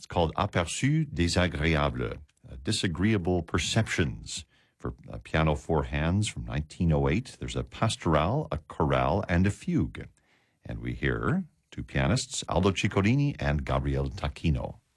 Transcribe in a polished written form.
called Aperçus désagréables, disagreeable perceptions, for piano four hands from 1908. There's a pastoral, a chorale, and a fugue. And we hear two pianists, Aldo Ciccolini and Gabriele Tacchino.